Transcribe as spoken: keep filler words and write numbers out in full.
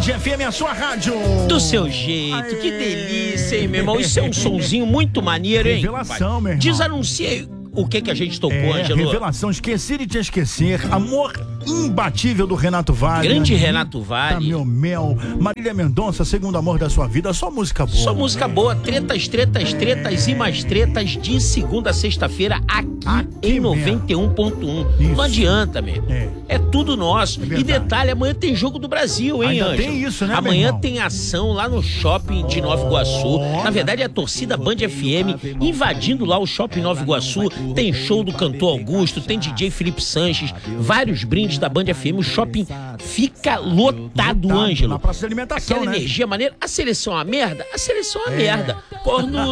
Band F M, a sua rádio. Do seu jeito, Aê. Que delícia, hein, meu irmão? Isso é um sonzinho muito maneiro, hein? Revelação, meu irmão. Desanuncia aí o que que a gente tocou, é, Ângelo. Revelação, Esqueci de Te Esquecer, Amor Imbatível do Renato Vale. Grande Renato Vale. Meu Mel, Marília Mendonça, Segundo Amor da Sua Vida, só música boa. Só música boa, tretas, tretas, tretas e mais tretas de segunda a sexta-feira aqui, aqui em noventa e um ponto um. Não adianta, meu. É, é tudo nosso. É e detalhe, amanhã tem Jogo do Brasil, hein, Ainda Ângelo? tem isso, né, amanhã tem ação lá no shopping de Nova Iguaçu. Oh, Na verdade, é a torcida Band F M invadindo lá o shopping Nova Iguaçu. Tem show do cantor Augusto, tem D J Felipe Sanches, vários brindes da Band F M. O shopping fica lotado, Ângelo. Na praça de alimentação, aquela né? energia maneira. A seleção é uma merda? A seleção é uma é. merda. Cornudo.